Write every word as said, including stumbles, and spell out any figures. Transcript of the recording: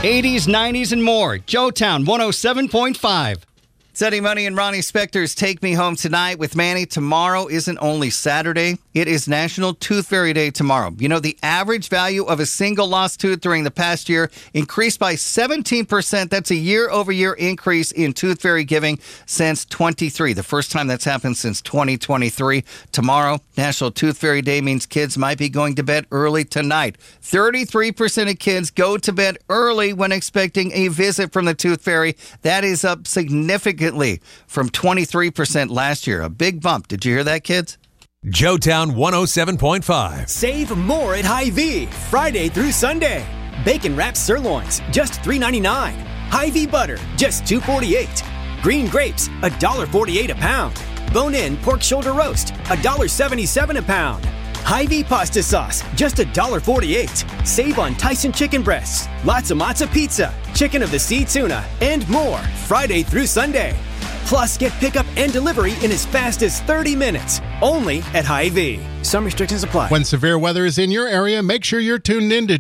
eighties, nineties, and more. Joetown one oh seven point five. It's Eddie Money and Ronnie Spector's Take Me Home Tonight with Manny. Tomorrow isn't only Saturday, it is National Tooth Fairy Day tomorrow. You know, the average value of a single lost tooth during the past year increased by seventeen percent. That's a year-over-year increase in tooth fairy giving since twenty-three. The first time that's happened since twenty twenty-three. Tomorrow, National Tooth Fairy Day means kids might be going to bed early tonight. thirty-three percent of kids go to bed early when expecting a visit from the tooth fairy. That is up significantly from twenty-three percent last year. A big bump. Did you hear that, kids? Joetown one oh seven point five. Save more at Hy-Vee, Friday through Sunday. Bacon wrapped sirloins, just three ninety-nine. Hy-Vee butter, just two forty-eight. Green grapes, one dollar forty-eight a pound. Bone-in pork shoulder roast, one dollar seventy-seven a pound. Hy-Vee pasta sauce, just one dollar forty-eight. Save on Tyson chicken breasts, lots of matzo pizza, chicken of the sea tuna, and more Friday through Sunday. Plus, get pickup and delivery in as fast as thirty minutes, only at Hy-Vee. Some restrictions apply. When severe weather is in your area, make sure you're tuned in to